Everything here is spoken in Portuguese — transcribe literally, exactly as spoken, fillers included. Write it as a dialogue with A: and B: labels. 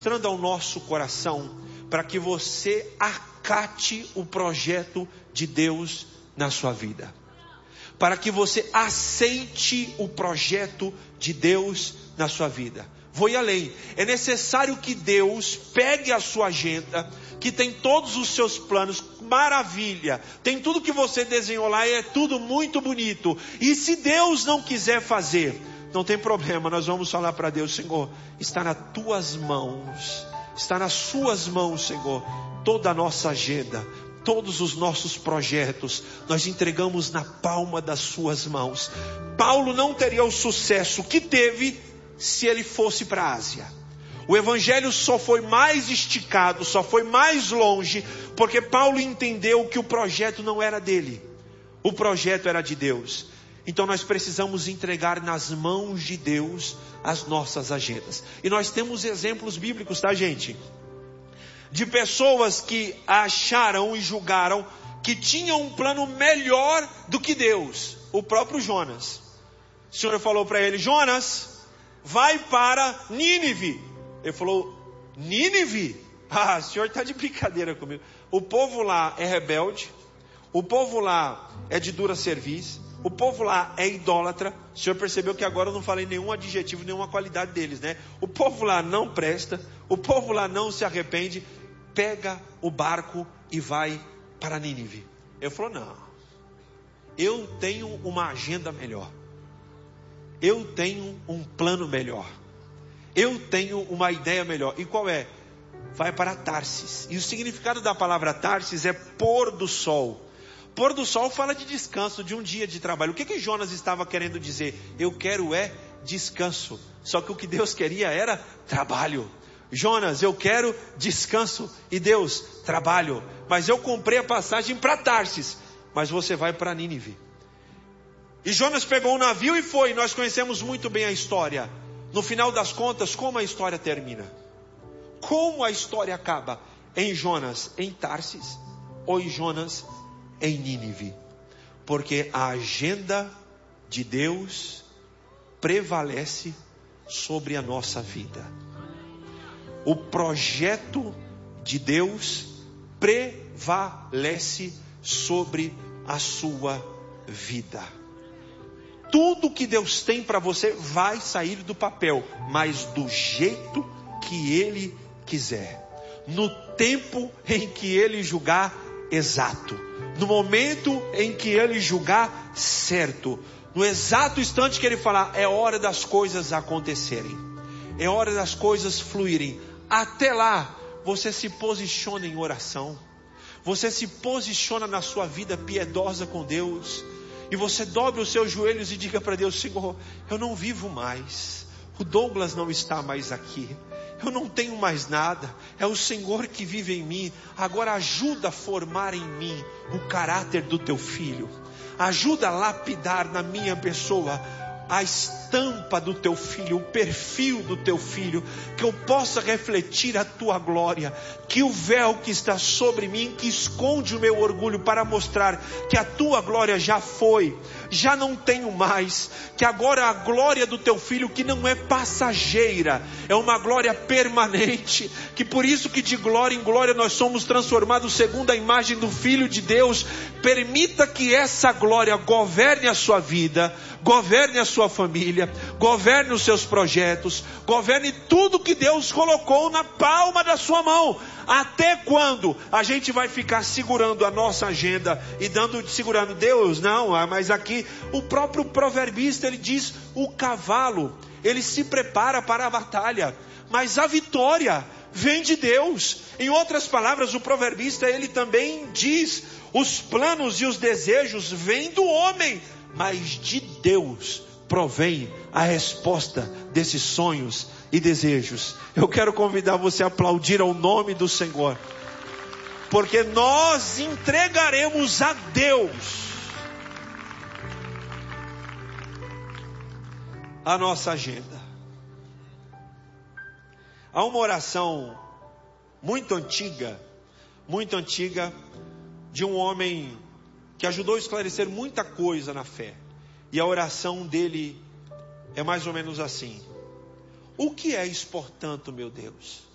A: mostrando ao nosso coração para que você acate o projeto de Deus na sua vida, para que você aceite o projeto de Deus na sua vida. Vou ir além. É necessário que Deus pegue a sua agenda, que tem todos os seus planos, maravilha, tem tudo que você desenhou lá e é tudo muito bonito. E se Deus não quiser fazer, não tem problema, nós vamos falar para Deus: Senhor, está nas tuas mãos, está nas suas mãos, Senhor, toda a nossa agenda, todos os nossos projetos, nós entregamos na palma das suas mãos. Paulo não teria o sucesso que teve se ele fosse para a Ásia. O evangelho só foi mais esticado, só foi mais longe, porque Paulo entendeu que o projeto não era dele, o projeto era de Deus. Então nós precisamos entregar nas mãos de Deus as nossas agendas. E nós temos exemplos bíblicos, tá, gente? De pessoas que acharam e julgaram que tinham um plano melhor do que Deus. O próprio Jonas. O Senhor falou para ele: Jonas, vai para Nínive. Ele falou: Nínive? Ah, o Senhor está de brincadeira comigo. O povo lá é rebelde. O povo lá é de dura serviço. O povo lá é idólatra. O Senhor percebeu que agora eu não falei nenhum adjetivo, nenhuma qualidade deles, né? O povo lá não presta. O povo lá não se arrepende. Pega o barco e vai para Nínive. Ele falou: não, eu tenho uma agenda melhor. Eu tenho um plano melhor. Eu tenho uma ideia melhor. E qual é? Vai para Tarsis. E o significado da palavra Tarsis é pôr do sol. Pôr do sol fala de descanso, de um dia de trabalho. O que que Jonas estava querendo dizer? Eu quero é descanso. Só que o que Deus queria era trabalho. Jonas, eu quero descanso. E Deus, trabalho. Mas eu comprei a passagem para Tarsis. Mas você vai para Nínive. E Jonas pegou um navio e foi. Nós conhecemos muito bem a história. No final das contas, como a história termina? Como a história acaba? Em Jonas em Tarsis ou em Jonas em Nínive? Porque a agenda de Deus prevalece sobre a nossa vida. O projeto de Deus prevalece sobre a sua vida. Tudo que Deus tem para você vai sair do papel, mas do jeito que Ele quiser, no tempo em que Ele julgar exato, no momento em que Ele julgar certo, no exato instante que Ele falar: é hora das coisas acontecerem, é hora das coisas fluírem. Até lá, você se posiciona em oração, você se posiciona na sua vida piedosa com Deus, e você dobra os seus joelhos e diga para Deus: Senhor, eu não vivo mais, o Douglas não está mais aqui, eu não tenho mais nada, é o Senhor que vive em mim. Agora ajuda a formar em mim o caráter do teu filho, ajuda a lapidar na minha pessoa a estampa do teu filho, o perfil do teu filho, que eu possa refletir a tua glória, que o véu que está sobre mim, que esconde o meu orgulho, para mostrar que a tua glória já foi, já não tenho mais, que agora a glória do teu filho, que não é passageira, é uma glória permanente, que por isso que de glória em glória nós somos transformados segundo a imagem do Filho de Deus. Permita que essa glória governe a sua vida, governe a sua família, governe os seus projetos, governe tudo que Deus colocou na palma da sua mão. Até quando a gente vai ficar segurando a nossa agenda e dando, segurando Deus? Não, mas aqui o próprio proverbista, ele diz: o cavalo, ele se prepara para a batalha, mas a vitória vem de Deus. Em outras palavras, o proverbista, ele também diz: os planos e os desejos vêm do homem, mas de Deus provém a resposta desses sonhos e desejos. Eu quero convidar você a aplaudir ao nome do Senhor, porque nós entregaremos a Deus a nossa agenda. Há uma oração muito antiga, muito antiga, de um homem que ajudou a esclarecer muita coisa na fé. E a oração dele é mais ou menos assim: o que és, portanto, meu Deus?